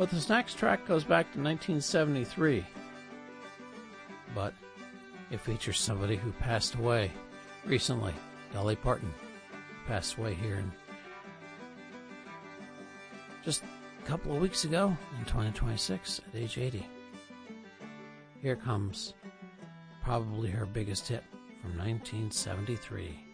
But this next track goes back to 1973. But it features somebody who passed away recently. Dolly Parton passed away here in just a couple of weeks ago in 2026 at age 80. Here comes probably her biggest hit from 1973.